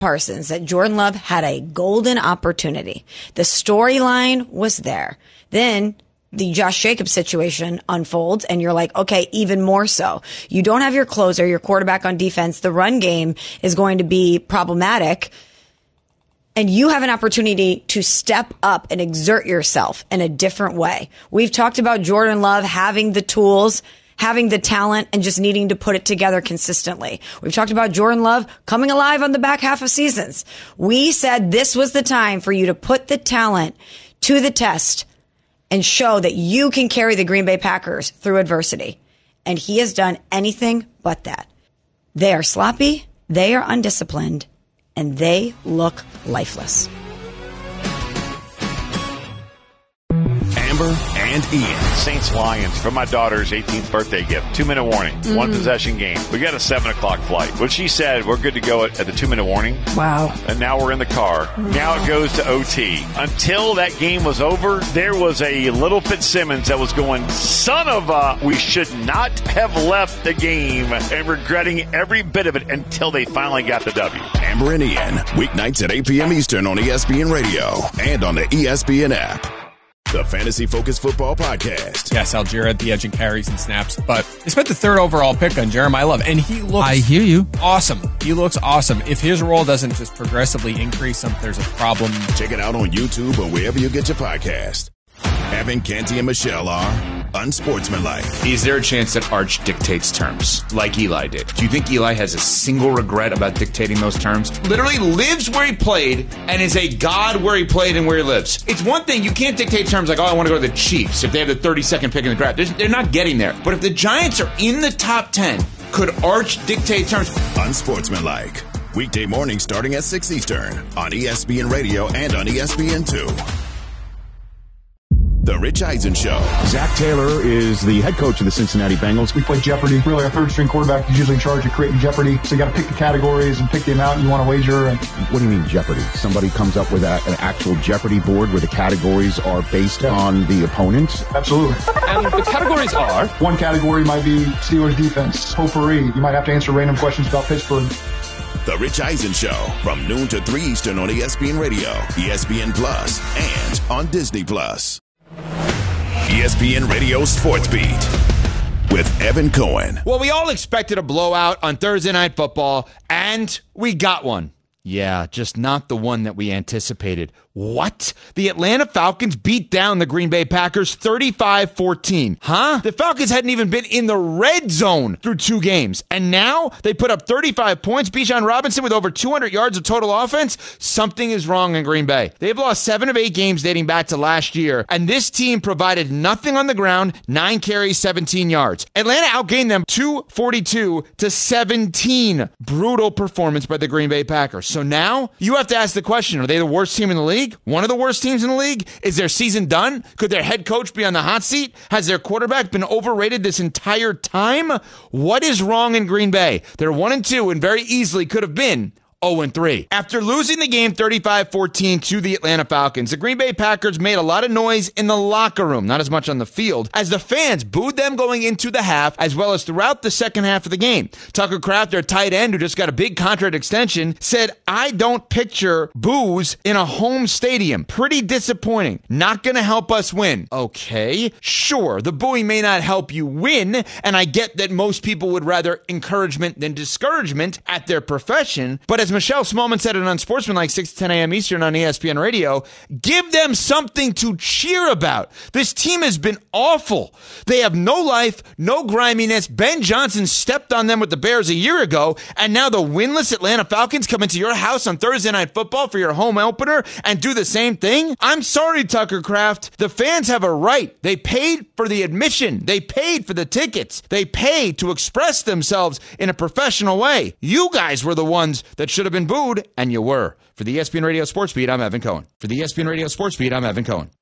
Parsons that Jordan Love had a golden opportunity. The storyline was there. Then the Josh Jacobs situation unfolds and you're like, okay, even more so. You don't have your closer, your quarterback on defense. The run game is going to be problematic. And you have an opportunity to step up and exert yourself in a different way. We've talked about Jordan Love having the tools, having the talent, and just needing to put it together consistently. We've talked about Jordan Love coming alive on the back half of seasons. We said this was the time for you to put the talent to the test and show that you can carry the Green Bay Packers through adversity. And he has done anything but that. They are sloppy, they are undisciplined, and they look lifeless. Amber and Ian. Saints Lions for my daughter's 18th birthday gift. 2-minute warning. One possession game. We got a 7 o'clock flight. But she said we're good to go at the 2-minute warning. Wow. And now we're in the car. Now it goes to OT. Until that game was over, there was a little Fitzsimmons that was going, son of a, we should not have left the game, and regretting every bit of it until they finally got the W. Amber and Ian, weeknights at 8 p.m. Eastern on ESPN Radio and on the ESPN app. The Fantasy Focus Football Podcast. Yes, Algier at the edge and carries and snaps, but they spent the 3rd overall pick on Jeremiah Love, and he looks I hear you. awesome. He looks awesome. If his role doesn't just progressively increase, there's a problem. Check it out on YouTube or wherever you get your podcast. Evan, Canty, and Michelle are unsportsmanlike. Is there a chance that Arch dictates terms like Eli did? Do you think Eli has a single regret about dictating those terms? Literally lives where he played and is a god where he played and where he lives. It's one thing, you can't dictate terms like, oh, I want to go to the Chiefs if they have the 32nd pick in the draft. They're not getting there. But if the Giants are in the top 10, could Arch dictate terms? Unsportsmanlike. Weekday mornings starting at 6 Eastern on ESPN Radio and on ESPN2. The Rich Eisen Show. Zach Taylor is the head coach of the Cincinnati Bengals. We play Jeopardy. Really, our third-string quarterback is usually in charge of creating Jeopardy. So you got to pick the categories and pick the amount you want to wager. And What do you mean Jeopardy? Somebody comes up with an actual Jeopardy board where the categories are based on the opponents? Absolutely. And the categories are? One category might be Steelers defense, potpourri. You might have to answer random questions about Pittsburgh. The Rich Eisen Show from noon to 3 Eastern on ESPN Radio, ESPN Plus, and on Disney Plus. ESPN Radio Sports Beat with Evan Cohen. Well, we all expected a blowout on Thursday Night Football, and we got one. Yeah, just not the one that we anticipated. What? The Atlanta Falcons beat down the Green Bay Packers 35-14. Huh? The Falcons hadn't even been in the red zone through 2 games. And now they put up 35 points. Bijan Robinson with over 200 yards of total offense. Something is wrong in Green Bay. They've lost 7 of 8 games dating back to last year. And this team provided nothing on the ground. 9 carries, 17 yards. Atlanta outgained them 242-17. Brutal performance by the Green Bay Packers. So now you have to ask the question, are they the worst team in the league? One of the worst teams in the league? Is their season done? Could their head coach be on the hot seat? Has their quarterback been overrated this entire time? What is wrong in Green Bay? They're 1-2 and very easily could have been 0-3. After losing the game 35-14 to the Atlanta Falcons, the Green Bay Packers made a lot of noise in the locker room, not as much on the field, as the fans booed them going into the half, as well as throughout the second half of the game. Tucker Kraft, their tight end, who just got a big contract extension, said, I don't picture boos in a home stadium. Pretty disappointing. Not going to help us win. Okay, sure, the booing may not help you win, and I get that most people would rather encouragement than discouragement at their profession, but as Michelle Smallman said it on Sportsmanlike 6 to 10 a.m. Eastern on ESPN Radio, give them something to cheer about. This team has been awful. They have no life, no griminess. Ben Johnson stepped on them with the Bears a year ago, and now the winless Atlanta Falcons come into your house on Thursday Night Football for your home opener and do the same thing? I'm sorry, Tucker Kraft. The fans have a right. They paid for the admission. They paid for the tickets. They paid to express themselves in a professional way. You guys were the ones that should have been booed, and you were. For the ESPN Radio Sports Beat, I'm Evan Cohen.